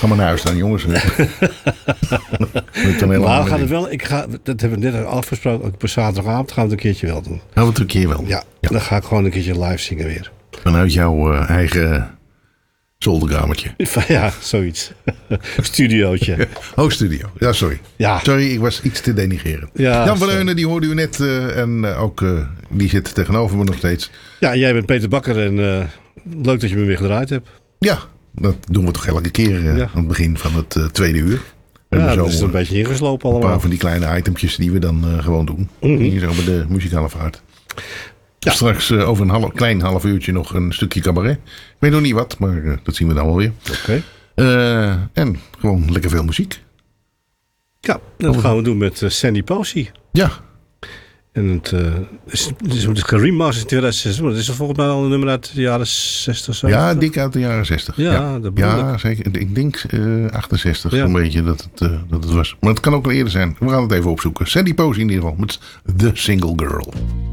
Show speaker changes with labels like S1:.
S1: Ga maar naar huis dan, jongens.
S2: Maar we gaan het wel. Dat hebben we net afgesproken. Ook op zaterdagavond gaan we het een keertje wel doen.
S1: Gaan we het een keer wel.
S2: Ja, dan ga ik gewoon een keertje live zingen weer.
S1: Vanuit jouw eigen zolderkamertje.
S2: Ja, zoiets. Studiootje.
S1: Oh, studio. Ja, sorry.
S2: Ja.
S1: Sorry, ik was iets te denigreren.
S2: Ja,
S1: Jan van Eunen, die hoorde u net. En ook die zit tegenover me nog steeds.
S2: Ja, jij bent Peter Bakker en leuk dat je me weer gedraaid hebt.
S1: Ja, dat doen we toch elke keer aan het begin van het tweede uur.
S2: Ja, dat is een beetje ingeslopen allemaal.
S1: Een paar van die kleine itempjes die we dan gewoon doen. Hier zo bij de muzikale vaart. Ja. Straks over een klein half uurtje nog een stukje cabaret. Ik weet nog niet wat, maar dat zien we dan wel weer.
S2: Oké.
S1: En gewoon lekker veel muziek.
S2: Ja, dat gaan we doen met Sandy Posey.
S1: Ja.
S2: En het is geremasterd in 2006. Maar dat is volgens mij al een nummer uit de jaren 60. Zo.
S1: Ja, dik uit de jaren 60.
S2: Ja,
S1: zeker. Ik denk 68 een beetje dat het was. Maar het kan ook wel eerder zijn. We gaan het even opzoeken. Sandy Posey in ieder geval met The Single Girl.